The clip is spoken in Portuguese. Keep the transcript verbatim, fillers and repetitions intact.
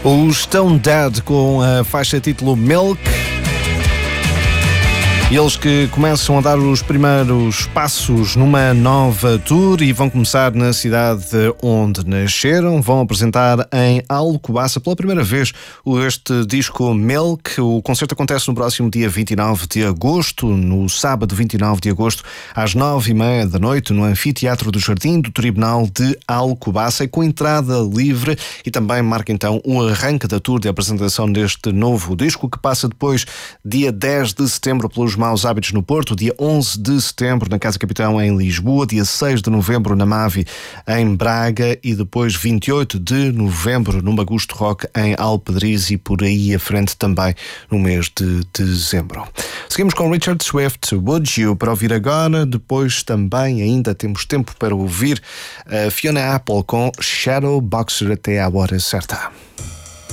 Os Stone Dead com a faixa título Milk. Eles que começam a dar os primeiros passos numa nova tour e vão começar na cidade onde nasceram. Vão apresentar em Alcobaça pela primeira vez este disco Milk. O concerto acontece no próximo dia vinte e nove de agosto, no sábado vinte e nove de agosto, às nove e meia da noite, no Anfiteatro do Jardim do Tribunal de Alcobaça, e com entrada livre, e também marca então o arranque da tour de apresentação deste novo disco, que passa depois, dia dez de setembro, pelos Maus Hábitos no Porto, dia onze de setembro na Casa Capitão em Lisboa, dia seis de novembro na Mavi em Braga e depois vinte e oito de novembro no Magusto Rock em Alpedriz e por aí à frente também no mês de dezembro. Seguimos com Richard Swift, Would You, para ouvir agora. Depois também ainda temos tempo para ouvir a Fiona Apple com Shadow Boxer até à hora certa.